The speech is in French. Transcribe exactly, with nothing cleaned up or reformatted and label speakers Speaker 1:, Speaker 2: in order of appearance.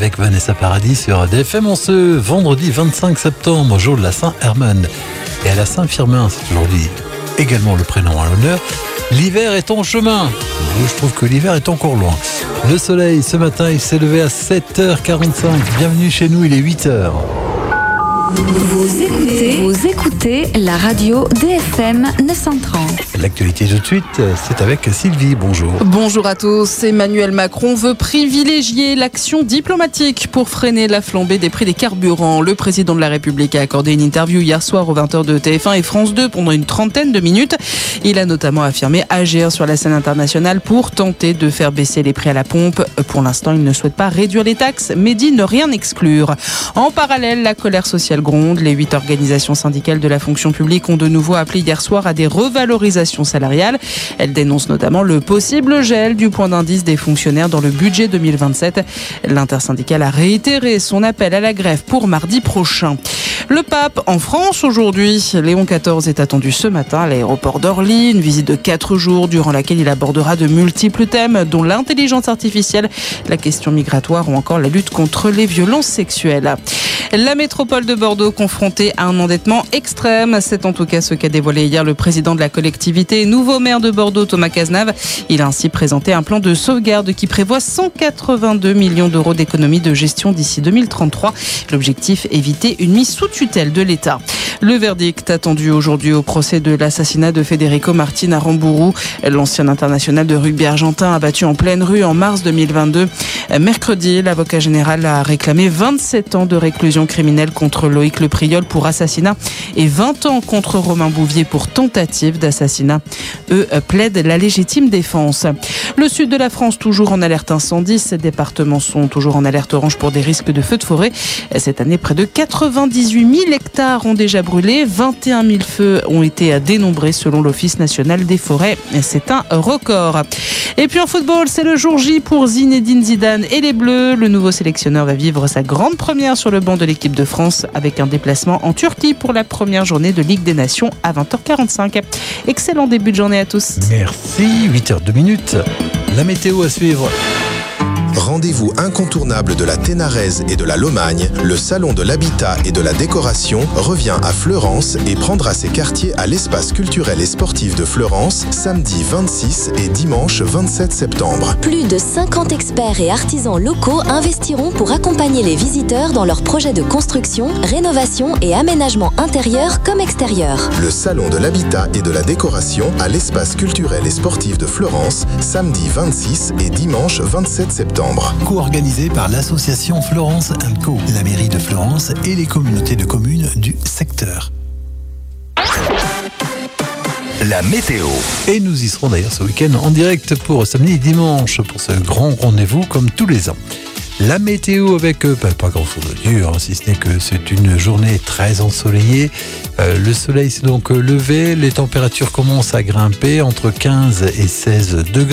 Speaker 1: avec Vanessa Paradis sur D F M en ce vendredi vingt-cinq septembre, jour de la Saint-Hermine. Et à la Saint-Firmin, c'est aujourd'hui également le prénom à l'honneur. L'hiver est en chemin. Je trouve que l'hiver est encore loin. Le soleil, ce matin, il s'est levé à sept heures quarante-cinq. Bienvenue chez nous, il est huit heures.
Speaker 2: Vous écoutez, vous écoutez la radio D F M neuf cent trente.
Speaker 1: L'actualité tout de suite, c'est avec Sylvie. Bonjour.
Speaker 3: Bonjour à tous. Emmanuel Macron veut privilégier l'action diplomatique pour freiner la flambée des prix des carburants. Le président de la République a accordé une interview hier soir aux vingt heures de T F un et France deux pendant une trentaine de minutes. Il a notamment affirmé agir sur la scène internationale pour tenter de faire baisser les prix à la pompe. Pour l'instant, il ne souhaite pas réduire les taxes, mais dit ne rien exclure. En parallèle, la colère sociale gronde. Les huit organisations syndicales de la fonction publique ont de nouveau appelé hier soir à des revalorisations salariales. Elles dénoncent notamment le possible gel du point d'indice des fonctionnaires dans le budget deux mille vingt-sept. L'intersyndicale a réitéré son appel à la grève pour mardi prochain. Le pape en France aujourd'hui. Léon quatorze est attendu ce matin à l'aéroport d'Orly. Une visite de quatre jours durant laquelle il abordera de multiples thèmes, dont l'intelligence artificielle, la question migratoire ou encore la lutte contre les violences sexuelles. La métropole de Bordeaux confrontée à un endettement extrême. C'est en tout cas ce qu'a dévoilé hier le président de la collectivité et nouveau maire de Bordeaux, Thomas Cazenave. Il a ainsi présenté un plan de sauvegarde qui prévoit cent quatre-vingt-deux millions d'euros d'économies de gestion d'ici deux mille trente-trois. L'objectif, éviter une mise sous tutelle de l'État. Le verdict attendu aujourd'hui au procès de l'assassinat de Federico Martin à Rambourou. L'ancien international de rugby argentin abattu en pleine rue en mars deux mille vingt-deux. Mercredi, l'avocat général a réclamé vingt-sept ans de réclusion criminelle contre Loïc Le Priol pour assassinat et vingt ans contre Romain Bouvier pour tentative d'assassinat. Eux plaident la légitime défense. Le sud de la France toujours en alerte incendie. Ces départements sont toujours en alerte orange pour des risques de feux de forêt. Cette année, près de quatre-vingt-dix-huit mille hectares ont déjà brûlé. vingt et un mille feux ont été dénombrés selon l'Office national des forêts. C'est un record. Et puis en football, c'est le jour J pour Zinedine Zidane et les Bleus. Le nouveau sélectionneur va vivre sa grande première sur le banc de l'équipe de France avec un déplacement en Turquie pour la première journée de Ligue des Nations à vingt heures quarante-cinq. Excellent début de journée à tous.
Speaker 1: Merci, huit heures deux minutes. La météo à suivre.
Speaker 4: Rendez-vous incontournable de la Ténarèze et de la Lomagne, le Salon de l'Habitat et de la Décoration revient à Fleurance et prendra ses quartiers à l'espace culturel et sportif de Fleurance samedi vingt-six et dimanche vingt-sept septembre.
Speaker 5: Plus de cinquante experts et artisans locaux investiront pour accompagner les visiteurs dans leurs projets de construction, rénovation et aménagement intérieur comme extérieur.
Speaker 4: Le Salon de l'Habitat et de la Décoration à l'espace culturel et sportif de Fleurance samedi vingt-six et dimanche vingt-sept septembre.
Speaker 1: Co-organisé par l'association Florence and Co, la mairie de Florence et les communautés de communes du secteur. La météo. Et nous y serons d'ailleurs ce week-end en direct pour samedi et dimanche pour ce grand rendez-vous comme tous les ans. La météo avec euh, pas, pas grand chose de dur, hein, si ce n'est que c'est une journée très ensoleillée. Euh, le soleil s'est donc levé, les températures commencent à grimper entre quinze et seize degrés.